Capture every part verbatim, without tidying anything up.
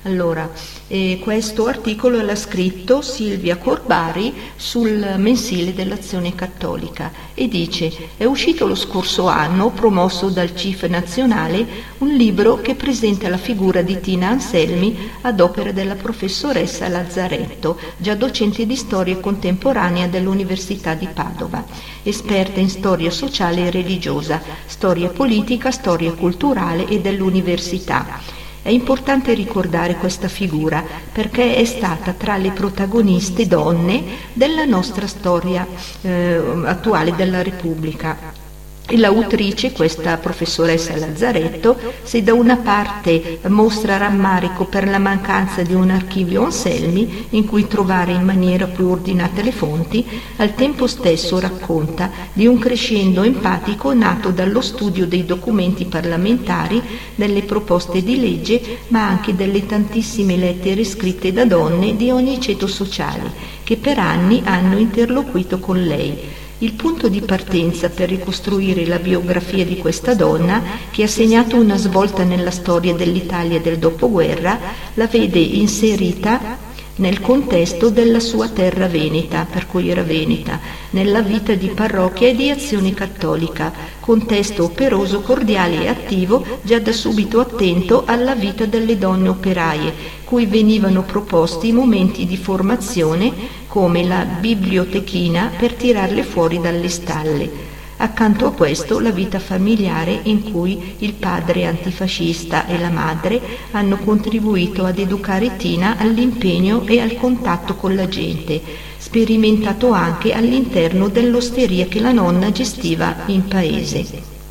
Allora, eh, questo articolo l'ha scritto Silvia Corbari sul mensile dell'Azione Cattolica e dice: è uscito lo scorso anno, promosso dal C I F nazionale, un libro che presenta la figura di Tina Anselmi ad opera della professoressa Lazzaretto, già docente di storia contemporanea dell'Università di Padova, esperta in storia sociale e religiosa, storia politica, storia culturale e dell'università. È importante ricordare questa figura perché è stata tra le protagoniste donne della nostra storia eh, attuale della Repubblica. E l'autrice, questa professoressa Lazzaretto, se da una parte mostra rammarico per la mancanza di un archivio Anselmi in cui trovare in maniera più ordinata le fonti, al tempo stesso racconta di un crescendo empatico nato dallo studio dei documenti parlamentari, delle proposte di legge, ma anche delle tantissime lettere scritte da donne di ogni ceto sociale che per anni hanno interloquito con lei. Il punto di partenza per ricostruire la biografia di questa donna, che ha segnato una svolta nella storia dell'Italia del dopoguerra, la vede inserita nel contesto della sua terra veneta, per cui era veneta, nella vita di parrocchia e di Azione Cattolica, contesto operoso, cordiale e attivo, già da subito attento alla vita delle donne operaie, cui venivano proposti momenti di formazione come la bibliotechina per tirarle fuori dalle stalle. Accanto a questo la vita familiare in cui il padre antifascista e la madre hanno contribuito ad educare Tina all'impegno e al contatto con la gente, sperimentato anche all'interno dell'osteria che la nonna gestiva in paese.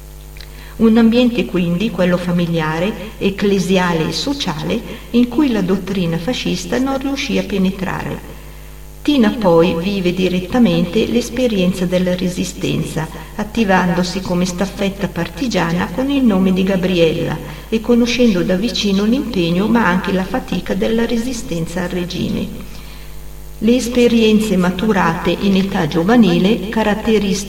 Un ambiente quindi, quello familiare, ecclesiale e sociale, in cui la dottrina fascista non riuscì a penetrare. Tina poi vive direttamente l'esperienza della Resistenza, attivandosi come staffetta partigiana con il nome di Gabriella e conoscendo da vicino l'impegno ma anche la fatica della resistenza al regime. Le esperienze maturate in età giovanile caratterizz-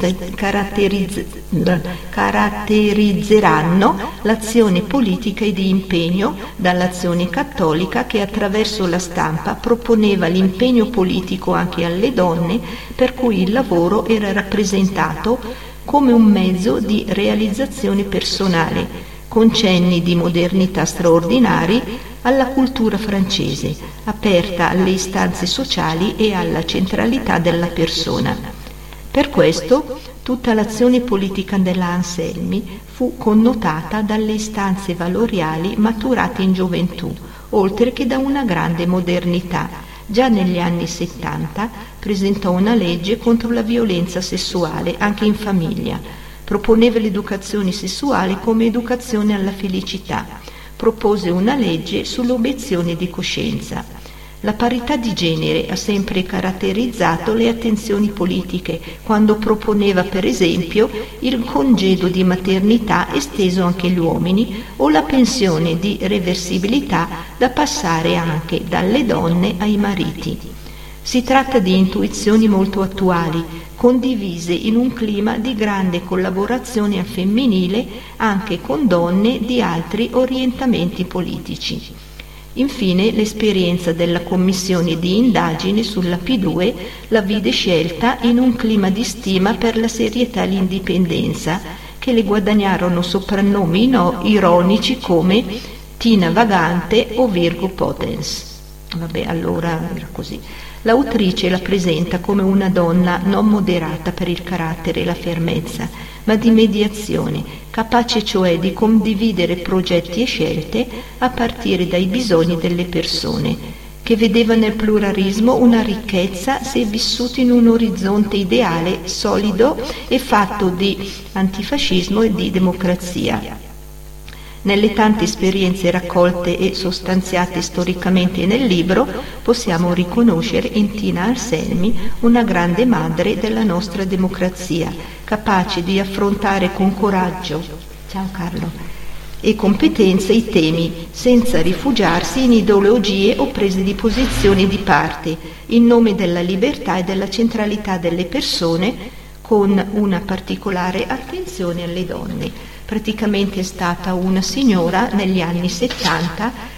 caratterizzeranno l'azione politica e di impegno dall'Azione Cattolica, che attraverso la stampa proponeva l'impegno politico anche alle donne, per cui il lavoro era rappresentato come un mezzo di realizzazione personale, con cenni di modernità straordinari alla cultura francese, aperta alle istanze sociali e alla centralità della persona. Per questo tutta l'azione politica della Anselmi fu connotata dalle istanze valoriali maturate in gioventù, oltre che da una grande modernità. Già negli anni settanta presentò una legge contro la violenza sessuale anche in famiglia. Proponeva l'educazione sessuale come educazione alla felicità. Propose una legge sull'obiezione di coscienza. La parità di genere ha sempre caratterizzato le attenzioni politiche, quando proponeva per esempio il congedo di maternità esteso anche agli uomini o la pensione di reversibilità da passare anche dalle donne ai mariti. Si tratta di intuizioni molto attuali, condivise in un clima di grande collaborazione al femminile anche con donne di altri orientamenti politici. Infine, l'esperienza della commissione di indagine sulla P due la vide scelta in un clima di stima per la serietà e l'indipendenza, che le guadagnarono soprannomi no, ironici come Tina Vagante o Virgo Potens. Vabbè, allora era così. L'autrice la presenta come una donna non moderata per il carattere e la fermezza, ma di mediazione, capace cioè di condividere progetti e scelte a partire dai bisogni delle persone, che vedeva nel pluralismo una ricchezza se vissuto in un orizzonte ideale, solido e fatto di antifascismo e di democrazia. Nelle tante esperienze raccolte e sostanziate storicamente nel libro, possiamo riconoscere in Tina Anselmi una grande madre della nostra democrazia, capace di affrontare con coraggio, ciao Carlo, e competenza i temi, senza rifugiarsi in ideologie o prese di posizione di parte, in nome della libertà e della centralità delle persone, con una particolare attenzione alle donne. Praticamente è stata una signora negli anni settanta